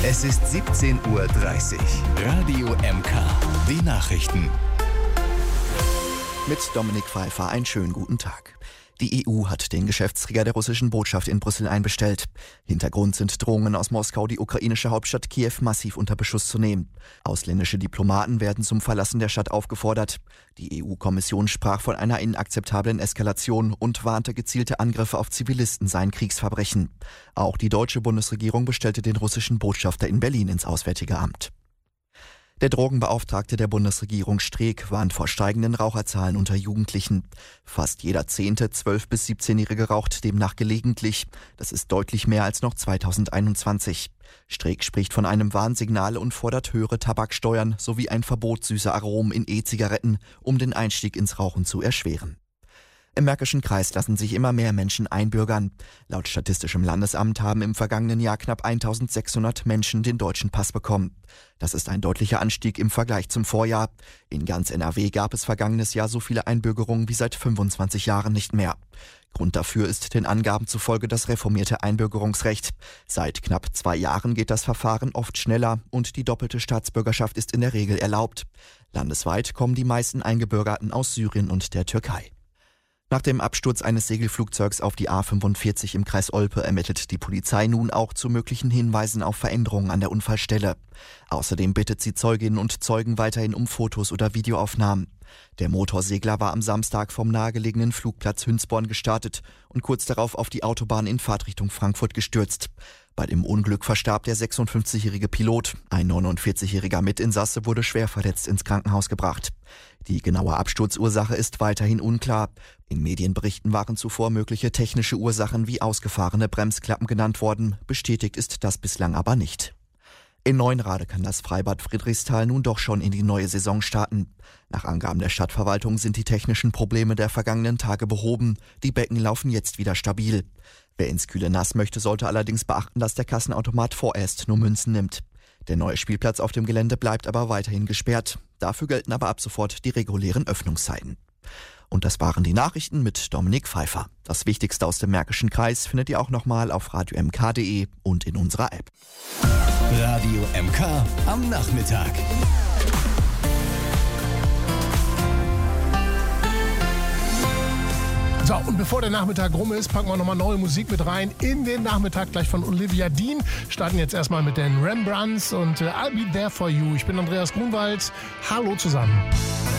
Es ist 17:30 Uhr. Radio MK. Die Nachrichten. Mit Dominik Pfeiffer einen schönen guten Tag. Die EU hat den Geschäftsträger der russischen Botschaft in Brüssel einbestellt. Hintergrund sind Drohungen aus Moskau, die ukrainische Hauptstadt Kiew massiv unter Beschuss zu nehmen. Ausländische Diplomaten werden zum Verlassen der Stadt aufgefordert. Die EU-Kommission sprach von einer inakzeptablen Eskalation und warnte, gezielte Angriffe auf Zivilisten seien Kriegsverbrechen. Auch die deutsche Bundesregierung bestellte den russischen Botschafter in Berlin ins Auswärtige Amt. Der Drogenbeauftragte der Bundesregierung Streeck warnt vor steigenden Raucherzahlen unter Jugendlichen. Fast jeder 10. 12- bis 17-Jährige raucht demnach gelegentlich. Das ist deutlich mehr als noch 2021. Streeck spricht von einem Warnsignal und fordert höhere Tabaksteuern sowie ein Verbot süßer Aromen in E-Zigaretten, um den Einstieg ins Rauchen zu erschweren. Im Märkischen Kreis lassen sich immer mehr Menschen einbürgern. Laut Statistischem Landesamt haben im vergangenen Jahr knapp 1600 Menschen den deutschen Pass bekommen. Das ist ein deutlicher Anstieg im Vergleich zum Vorjahr. In ganz NRW gab es vergangenes Jahr so viele Einbürgerungen wie seit 25 Jahren nicht mehr. Grund dafür ist den Angaben zufolge das reformierte Einbürgerungsrecht. Seit knapp 2 Jahren geht das Verfahren oft schneller und die doppelte Staatsbürgerschaft ist in der Regel erlaubt. Landesweit kommen die meisten Eingebürgerten aus Syrien und der Türkei. Nach dem Absturz eines Segelflugzeugs auf die A45 im Kreis Olpe ermittelt die Polizei nun auch zu möglichen Hinweisen auf Veränderungen an der Unfallstelle. Außerdem bittet sie Zeuginnen und Zeugen weiterhin um Fotos oder Videoaufnahmen. Der Motorsegler war am Samstag vom nahegelegenen Flugplatz Hünsborn gestartet und kurz darauf auf die Autobahn in Fahrtrichtung Frankfurt gestürzt. Bei dem Unglück verstarb der 56-jährige Pilot. Ein 49-jähriger Mitinsasse wurde schwer verletzt ins Krankenhaus gebracht. Die genaue Absturzursache ist weiterhin unklar. In Medienberichten waren zuvor mögliche technische Ursachen wie ausgefahrene Bremsklappen genannt worden. Bestätigt ist das bislang aber nicht. In Neuenrade kann das Freibad Friedrichsthal nun doch schon in die neue Saison starten. Nach Angaben der Stadtverwaltung sind die technischen Probleme der vergangenen Tage behoben. Die Becken laufen jetzt wieder stabil. Wer ins kühle Nass möchte, sollte allerdings beachten, dass der Kassenautomat vorerst nur Münzen nimmt. Der neue Spielplatz auf dem Gelände bleibt aber weiterhin gesperrt. Dafür gelten aber ab sofort die regulären Öffnungszeiten. Und das waren die Nachrichten mit Dominik Pfeiffer. Das Wichtigste aus dem Märkischen Kreis findet ihr auch nochmal auf radiomk.de und in unserer App. Radio MK am Nachmittag. So, und bevor der Nachmittag rum ist, packen wir nochmal neue Musik mit rein in den Nachmittag, gleich von Olivia Dean. Starten jetzt erstmal mit den Rembrandts und I'll Be There For You. Ich bin Andreas Grunwald. Hallo zusammen.